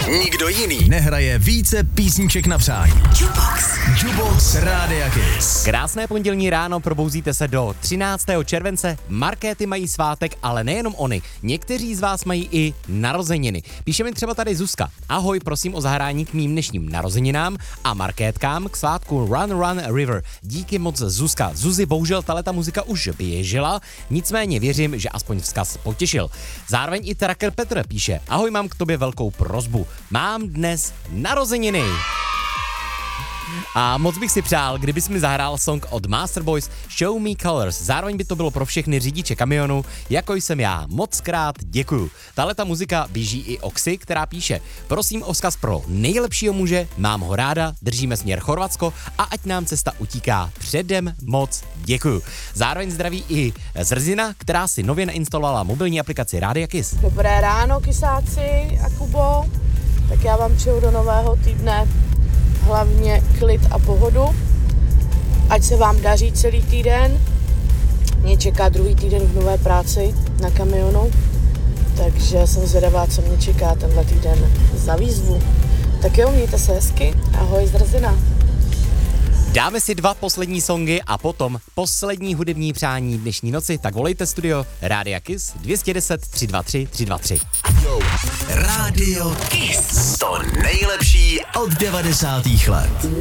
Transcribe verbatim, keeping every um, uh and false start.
Nikdo jiný nehraje více písniček na přání. Jukebox. Jukebox Rádia Kiss. Krásné pondělní ráno, probouzíte se do třináctého července. Markéty mají svátek, ale nejenom oni. Někteří z vás mají i narozeniny. Píše mi třeba tady Zuzka. Ahoj, prosím o zahrání k mým dnešním narozeninám a markétkám k svátku Run Run River. Díky moc, Zuzka. Zuzi, bohužel tato muzika už běžela, nicméně věřím, že aspoň vzkaz potěšil. Zároveň i Tracker Petr píše. Ahoj, mám k tobě velkou prosbu. Mám dnes narozeniny. A moc bych si přál, kdybys mi zahrál song od Master Boys Show Me Colors. Zároveň by to bylo pro všechny řidiče kamionu, jako jsem já. Moc krát děkuju. Tahle ta muzika běží i Oxy, která píše: prosím o vzkaz pro nejlepšího muže, mám ho ráda, držíme směr Chorvatsko a ať nám cesta utíká. Předem moc děkuju. Zároveň zdraví i Zrzina, která si nově nainstalovala mobilní aplikaci Rádia Kiss. Dobré ráno, Kisáci a Kubo. Tak já vám přeju do nového týdne hlavně klid a pohodu. Ať se vám daří celý týden. Mě čeká druhý týden v nové práci na kamionu, takže jsem zvědavá, co mě čeká tenhle týden za výzvu. Tak jo, mějte se hezky. Ahoj, Zrzina. Dáme si dva poslední songy a potom poslední hudební přání dnešní noci, tak volejte studio Rádia Kiss dvě stě deset tři dva tři tři dva tři. Yo, Rádio Kiss. To nejlepší od devadesátých let.